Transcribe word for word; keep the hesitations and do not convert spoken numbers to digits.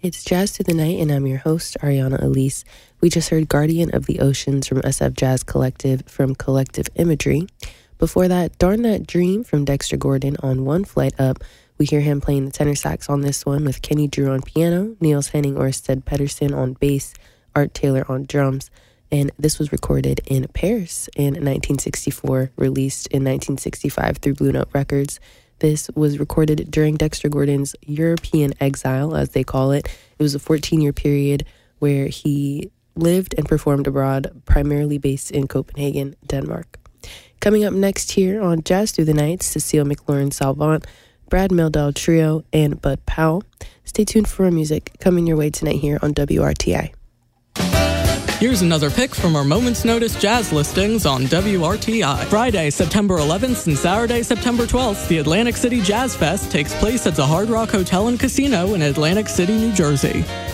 It's Jazz Through the Night, and I'm your host, Ariana Elise. We just heard Guardian of the Oceans from S F Jazz Collective from Collective Imagery. Before that, Darn That Dream from Dexter Gordon on One Flight Up. We hear him playing the tenor sax on this one with Kenny Drew on piano, Niels Henning Orsted Pedersen on bass, Art Taylor on drums. And this was recorded in Paris in nineteen sixty-four, released in nineteen sixty-five through Blue Note Records. This was recorded during Dexter Gordon's European exile, as they call it. It was a fourteen-year period where he lived and performed abroad, primarily based in Copenhagen, Denmark. Coming up next here on Jazz Through the Night, Cecile McLaurin-Salvant, Brad Mehldau Trio, and Bud Powell. Stay tuned for our music coming your way tonight here on W R T I. Here's another pick from our Moment's Notice jazz listings on W R T I. Friday, September eleventh and Saturday, September twelfth, the Atlantic City Jazz Fest takes place at the Hard Rock Hotel and Casino in Atlantic City, New Jersey.